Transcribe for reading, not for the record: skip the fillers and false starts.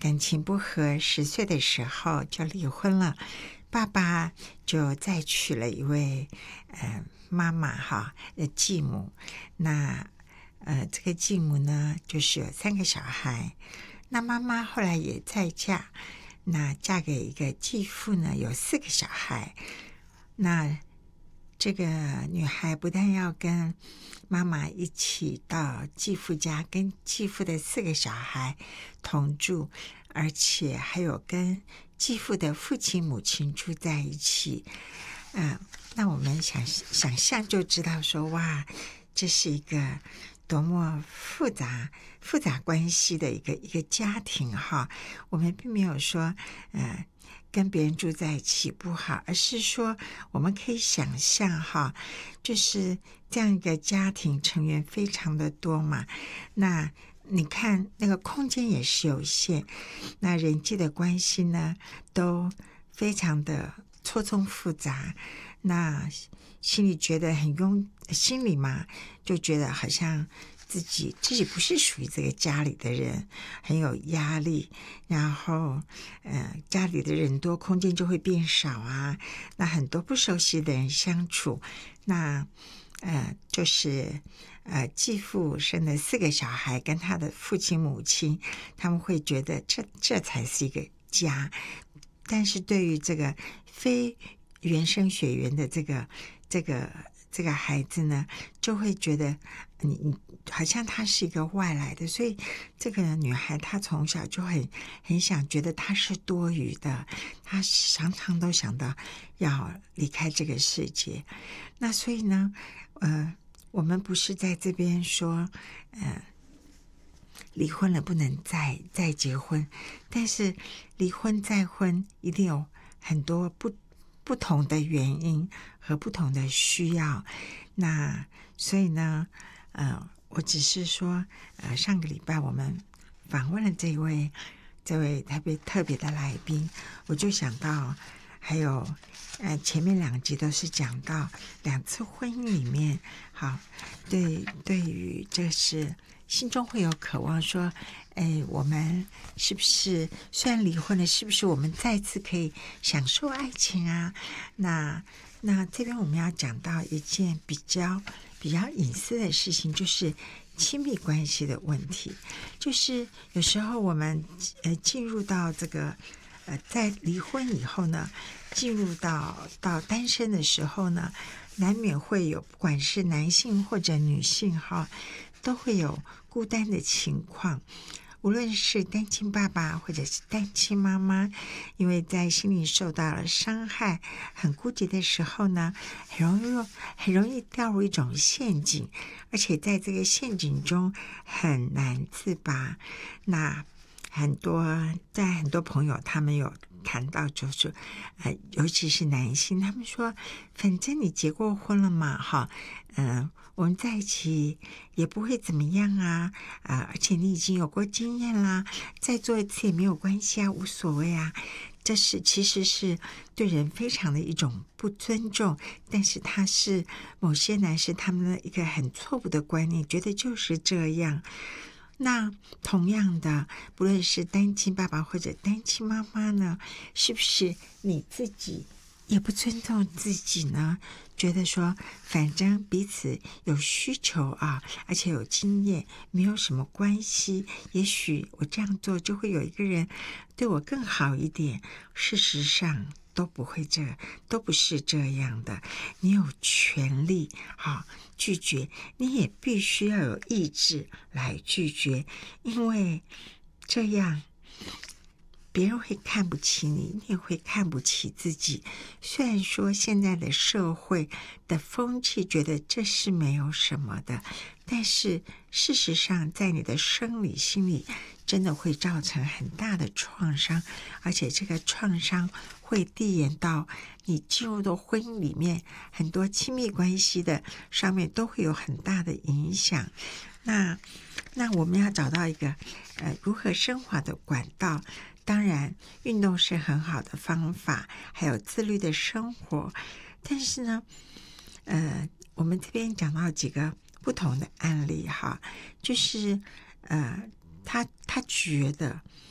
感情不和，10岁的时候就离婚了。爸爸就再娶了一位妈妈哈，继母。那这个继母呢，就是有3个小孩。那妈妈后来也再嫁，那嫁给一个继父呢，有4个小孩。那这个女孩不但要跟妈妈一起到继父家，跟继父的4个小孩同住，而且还有跟继父的父亲母亲住在一起。那我们想象就知道说，哇，这是一个多么复杂关系的一个家庭哈。我们并没有说跟别人住在一起不好，而是说我们可以想象哈，就是这样一个家庭成员非常的多嘛。那你看那个空间也是有限，那人际的关系呢都非常的错综复杂。那心里觉得心里嘛就觉得好像自己不是属于这个家里的人，很有压力。然后家里的人多，空间就会变少啊。那很多不熟悉的人相处，那就是继父生的4个小孩跟他的父亲母亲，他们会觉得这才是一个家。但是对于这个非原生血缘的这个孩子呢，就会觉得你好像他是一个外来的，所以这个女孩她从小就很想觉得她是多余的，她常常都想到要离开这个世界。那所以呢我们不是在这边说离婚了不能再结婚，但是离婚再婚一定有很多不同的原因和不同的需要。那所以呢我只是说上个礼拜我们访问了这位特别的来宾，我就想到还有前面2集都是讲到2次婚姻里面，好，对于这是心中会有渴望说，我们是不是虽然离婚了，是不是我们再次可以享受爱情啊？那这边我们要讲到一件比较隐私的事情，就是亲密关系的问题。就是有时候我们进入到这个在离婚以后呢，进入到单身的时候呢，难免会有不管是男性或者女性哈，都会有孤单的情况。无论是单亲爸爸或者是单亲妈妈，因为在心里受到了伤害，很孤寂的时候呢，很容易掉入一种陷阱，而且在这个陷阱中很难自拔。那很多朋友他们有谈到，就是尤其是男性，他们说反正你结过婚了嘛哈，我们在一起也不会怎么样啊，而且你已经有过经验啦，再做一次也没有关系啊，无所谓啊。这其实是对人非常的一种不尊重，但是他是某些男士他们的一个很错误的观念，觉得就是这样。那同样的，不论是单亲爸爸或者单亲妈妈呢，是不是你自己也不尊重自己呢？觉得说反正彼此有需求啊，而且有经验，没有什么关系，也许我这样做就会有一个人对我更好一点。事实上都不是这样的。你有权利拒绝，你也必须要有意志来拒绝，因为这样别人会看不起你，你也会看不起自己。虽然说现在的社会的风气觉得这是没有什么的，但是事实上在你的生理心理真的会造成很大的创伤，而且这个创伤会递延到你进入到婚姻里面，很多亲密关系的上面都会有很大的影响。那我们要找到一个如何升华的管道。当然运动是很好的方法，还有自律的生活。但是呢我们这边讲到几个不同的案例哈，就是他觉得